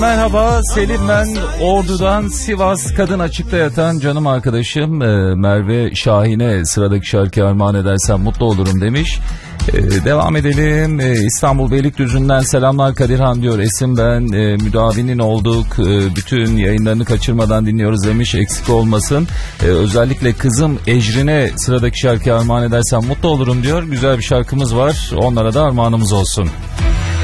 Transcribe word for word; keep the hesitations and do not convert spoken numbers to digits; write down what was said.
Merhaba Selim, ben Ordu'dan, Sivas, kadın açıkta yatan canım arkadaşım e, Merve Şahin'e sıradaki şarkı armağan edersen mutlu olurum demiş. E, devam edelim. E, İstanbul Beylikdüzü'nden selamlar Kadirhan diyor. Esim ben, e, müdavinin olduk, e, bütün yayınlarını kaçırmadan dinliyoruz demiş, eksik olmasın. E, özellikle kızım Ecrin'e sıradaki şarkı armağan edersen mutlu olurum diyor. Güzel bir şarkımız var, onlara da armağanımız olsun.